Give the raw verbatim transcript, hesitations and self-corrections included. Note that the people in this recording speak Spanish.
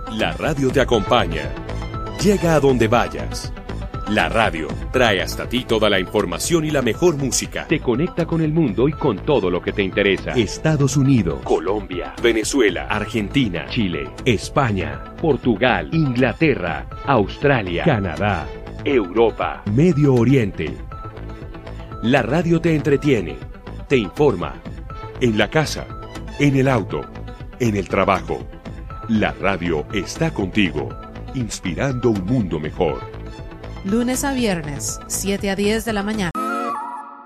La radio te acompaña. Llega a donde vayas. La radio trae hasta ti toda la información y la mejor música. Te conecta con el mundo y con todo lo que te interesa. Estados Unidos, Colombia, Venezuela, Argentina, Chile, España, Portugal, Inglaterra, Australia, Canadá, Europa, Medio Oriente. La radio te entretiene, te informa. En la casa, en el auto, en el trabajo. La radio está contigo, inspirando un mundo mejor. Lunes a viernes, siete a diez de la mañana.